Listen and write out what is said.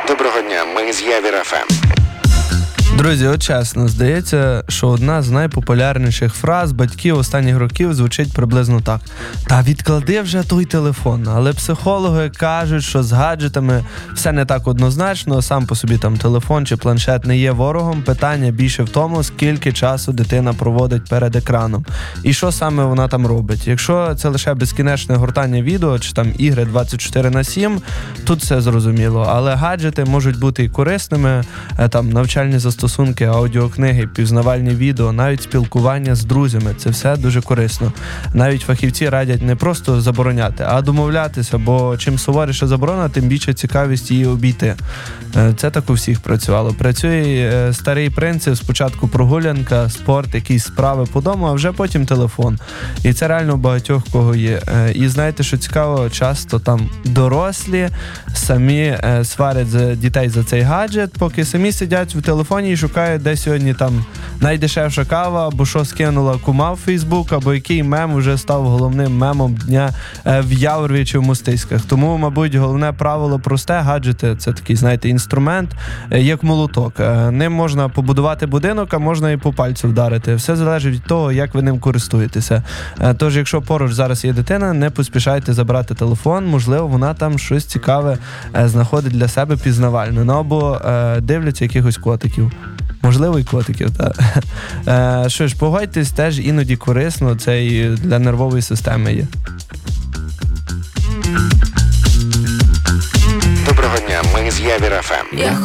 Доброго дня, ми з Явір ФМ. Друзі, от чесно, здається, що одна з найпопулярніших фраз батьків останніх років звучить приблизно так. Та відклади вже той телефон. Але психологи кажуть, що з гаджетами все не так однозначно, сам по собі там телефон чи планшет не є ворогом. Питання більше в тому, скільки часу дитина проводить перед екраном. І що саме вона там робить. Якщо це лише безкінечне гортання відео чи там ігри 24/7, тут все зрозуміло. Але гаджети можуть бути і корисними, там навчальні застосунки, аудіокниги, пізнавальні відео, навіть спілкування з друзями. Це все дуже корисно. Навіть фахівці радять не просто забороняти, а домовлятися, бо чим суворіше заборона, тим більше цікавість її обійти. Це так у всіх працювало. Працює старий принцип: спочатку прогулянка, спорт, якісь справи по дому, а вже потім телефон. І це реально у багатьох кого є. І знаєте, що цікаво, часто там дорослі самі сварять дітей за цей гаджет, поки самі сидять в телефоні і шукають, де сьогодні там найдешевша кава, або що скинула кума в Фейсбук, або який мем вже став головним мемом дня в Яворові чи в Мостиськах. Тому, мабуть, головне правило просте: гаджети – це такий, знаєте, інструмент, як молоток. Ним можна побудувати будинок, а можна і по пальцю вдарити. Все залежить від того, як ви ним користуєтеся. Тож, якщо поруч зараз є дитина, не поспішайте забрати телефон, можливо, вона там щось цікаве знаходить для себе пізнавальне. Ну, або дивляться якихось котиків. Можливо, і котиків, так. Що ж, погодьтесь, теж іноді корисно, це і для нервової системи є. Доброго дня, ми з Явір ФМ.